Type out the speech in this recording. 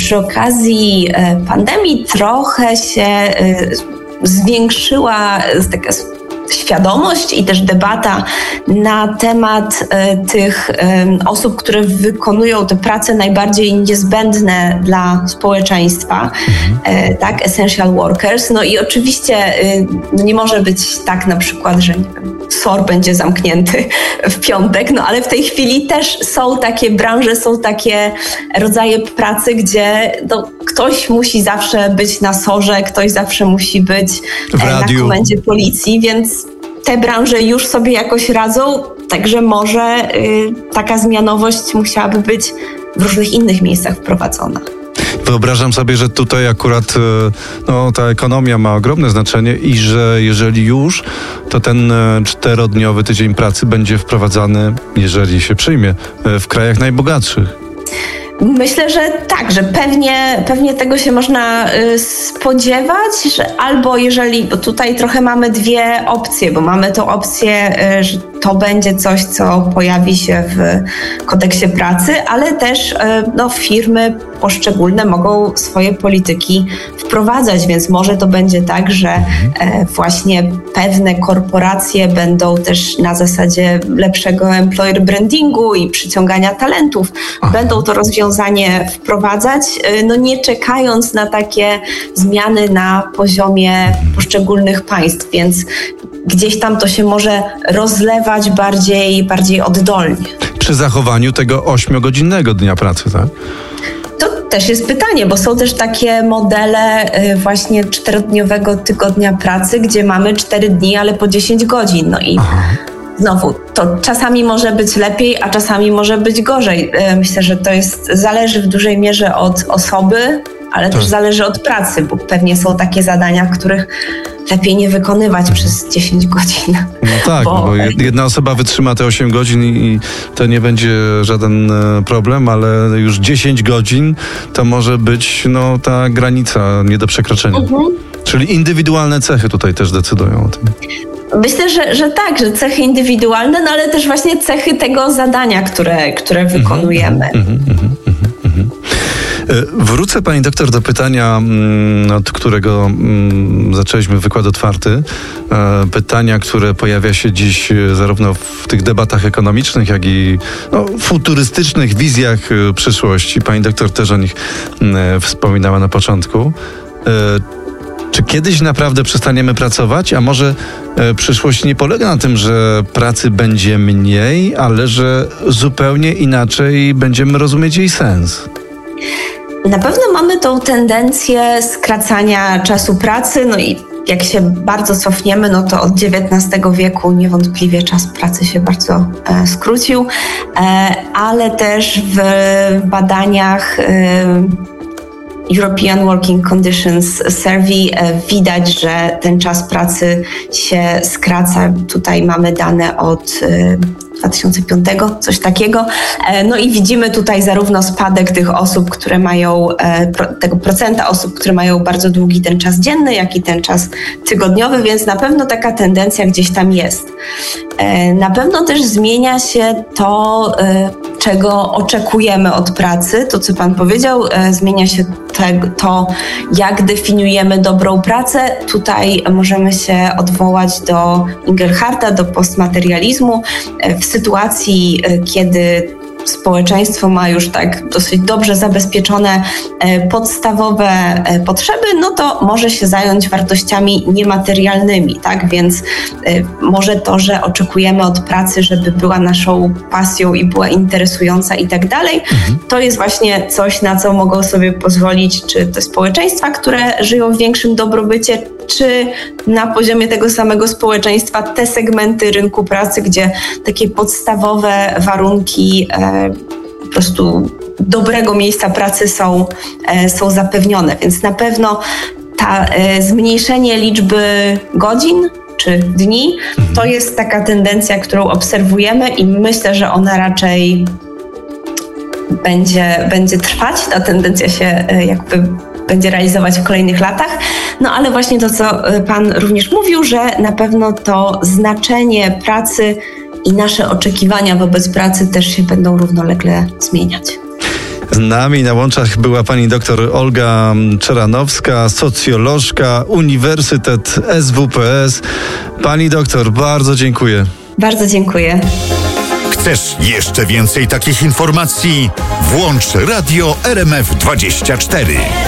przy okazji pandemii trochę się zwiększyła taka świadomość i też debata na temat tych osób, które wykonują te prace najbardziej niezbędne dla społeczeństwa, tak, essential workers. No i oczywiście nie może być tak na przykład, że nie wiem, SOR będzie zamknięty w piątek, no ale w tej chwili też są takie branże, są takie rodzaje pracy, gdzie ktoś musi zawsze być na SOR-ze, ktoś zawsze musi być na komendzie policji, więc te branże już sobie jakoś radzą, także może taka zmianowość musiałaby być w różnych innych miejscach wprowadzona. Wyobrażam sobie, że tutaj akurat ta ekonomia ma ogromne znaczenie i że jeżeli już, to ten 4-dniowy tydzień pracy będzie wprowadzany, jeżeli się przyjmie, w krajach najbogatszych. Myślę, że tak, że pewnie tego się można spodziewać, że albo jeżeli, bo tutaj trochę mamy dwie opcje, bo mamy tą opcję, że to będzie coś, co pojawi się w kodeksie pracy, ale też firmy poszczególne mogą swoje polityki wprowadzać, więc może to będzie tak, że właśnie pewne korporacje będą też na zasadzie lepszego employer brandingu i przyciągania talentów, będą to rozwiązanie wprowadzać, nie czekając na takie zmiany na poziomie poszczególnych państw, więc gdzieś tam to się może rozlewać bardziej oddolnie. Przy zachowaniu tego 8-godzinnego dnia pracy, tak? To też jest pytanie, bo są też takie modele właśnie 4-dniowego tygodnia pracy, gdzie mamy 4 dni, ale po 10 godzin. No i znowu, to czasami może być lepiej, a czasami może być gorzej. Myślę, że to zależy w dużej mierze od osoby, ale też zależy od pracy, bo pewnie są takie zadania, których lepiej nie wykonywać przez 10 godzin. No tak, bo jedna osoba wytrzyma te 8 godzin i to nie będzie żaden problem, ale już 10 godzin to może być ta granica nie do przekroczenia. Czyli indywidualne cechy tutaj też decydują o tym. Myślę, że tak, że cechy indywidualne, ale też właśnie cechy tego zadania, które wykonujemy. Wrócę, pani doktor, do pytania, od którego zaczęliśmy wykład otwarty. Pytania, które pojawia się dziś zarówno w tych debatach ekonomicznych, jak i futurystycznych wizjach przyszłości. Pani doktor też o nich wspominała na początku. Czy kiedyś naprawdę przestaniemy pracować? A może przyszłość nie polega na tym, że pracy będzie mniej, ale że zupełnie inaczej będziemy rozumieć jej sens? Na pewno mamy tą tendencję skracania czasu pracy, i jak się bardzo cofniemy, to od XIX wieku niewątpliwie czas pracy się bardzo skrócił, ale też w badaniach European Working Conditions Survey widać, że ten czas pracy się skraca. Tutaj mamy dane od 2005, coś takiego. I widzimy tutaj zarówno spadek tych osób, które mają, tego procenta osób, które mają bardzo długi ten czas dzienny, jak i ten czas tygodniowy, więc na pewno taka tendencja gdzieś tam jest. Na pewno też zmienia się to, czego oczekujemy od pracy, to co pan powiedział, zmienia się to, jak definiujemy dobrą pracę. Tutaj możemy się odwołać do Ingelharta, do postmaterializmu. W sytuacji, kiedy społeczeństwo ma już tak dosyć dobrze zabezpieczone podstawowe potrzeby, to może się zająć wartościami niematerialnymi, tak? Więc może to, że oczekujemy od pracy, żeby była naszą pasją i była interesująca i tak dalej, to jest właśnie coś, na co mogą sobie pozwolić czy te społeczeństwa, które żyją w większym dobrobycie, czy na poziomie tego samego społeczeństwa te segmenty rynku pracy, gdzie takie podstawowe warunki po prostu dobrego miejsca pracy są zapewnione. Więc na pewno zmniejszenie liczby godzin czy dni to jest taka tendencja, którą obserwujemy i myślę, że ona raczej będzie trwać. Ta tendencja się będzie realizować w kolejnych latach. Ale właśnie to, co pan również mówił, że na pewno to znaczenie pracy i nasze oczekiwania wobec pracy też się będą równolegle zmieniać. Z nami na łączach była pani doktor Olga Czeranowska, socjolożka, Uniwersytet SWPS. Pani doktor, bardzo dziękuję. Bardzo dziękuję. Chcesz jeszcze więcej takich informacji? Włącz Radio RMF24.